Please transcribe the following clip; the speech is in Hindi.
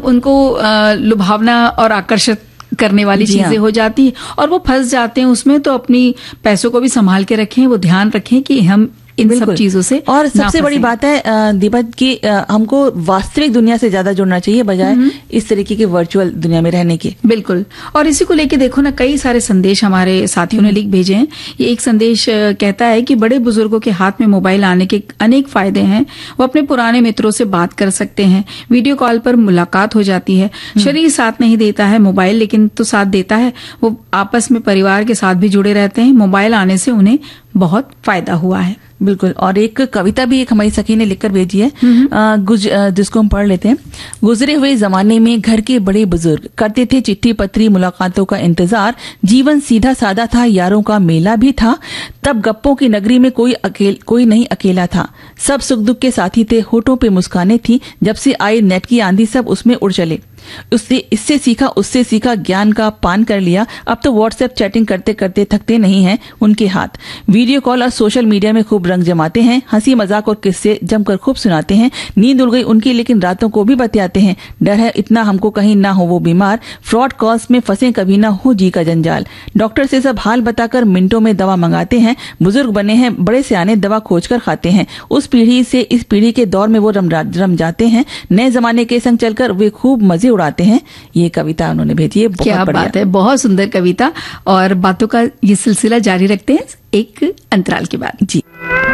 उनको लुभावना और आकर्षित करने वाली चीजें हो जाती है और वो फंस जाते हैं उसमें। तो अपनी पैसों को भी संभाल के रखें, वो ध्यान रखें कि हम इन सब चीजों से और सबसे बड़ी बात है दीपक की हमको वास्तविक दुनिया से ज्यादा जुड़ना चाहिए बजाय इस तरीके की वर्चुअल दुनिया में रहने की। बिल्कुल। और इसी को लेके देखो ना, कई सारे संदेश हमारे साथियों ने लिख भेजे हैं। ये एक संदेश कहता है कि बड़े बुजुर्गों के हाथ में मोबाइल आने के अनेक फायदे हैं। वो अपने पुराने मित्रों से बात कर सकते हैं, वीडियो कॉल पर मुलाकात हो जाती है। शरीर साथ नहीं देता है मोबाइल, लेकिन तो साथ देता है। वो आपस में परिवार के साथ भी जुड़े रहते हैं। मोबाइल आने से उन्हें बहुत फायदा हुआ है। बिल्कुल। और एक कविता भी एक हमारी सखी ने लिखकर भेजी है, जिसको हम पढ़ लेते हैं। गुजरे हुए जमाने में घर के बड़े बुजुर्ग करते थे चिट्ठी पत्री मुलाकातों का इंतजार। जीवन सीधा सादा था, यारों का मेला भी था। तब गप्पों की नगरी में कोई नहीं अकेला था। सब सुख दुख के साथी थे, होठों पे मुस्काने थी। जब से आई नेट की आंधी सब उसमें उड़ चले। इससे सीखा उससे सीखा, ज्ञान का पान कर लिया। अब तो व्हाट्सएप चैटिंग करते करते थकते नहीं हैं उनके हाथ। वीडियो कॉल और सोशल मीडिया में खूब रंग जमाते हैं। हंसी मजाक और किस्से जमकर खूब सुनाते हैं। नींद उड़ गई उनकी, लेकिन रातों को भी बतियाते हैं। डर है इतना हमको कहीं ना हो वो बीमार। फ्रॉड कॉल्स में फंसे कभी ना हो जी का जंजाल। डॉक्टर से सब हाल बताकर मिनटों में दवा मंगाते हैं। बुजुर्ग बने हैं बड़े सियाने, दवा खोज कर खाते हैं। उस पीढ़ी से इस पीढ़ी के दौर में वो रम जाते हैं। नए जमाने के संग चलकर वे खूब मजे उड़ाते हैं। ये कविता उन्होंने भेजी है। क्या बात है, बहुत सुंदर कविता। और बातों का ये सिलसिला जारी रखते हैं एक अंतराल के बाद। जी।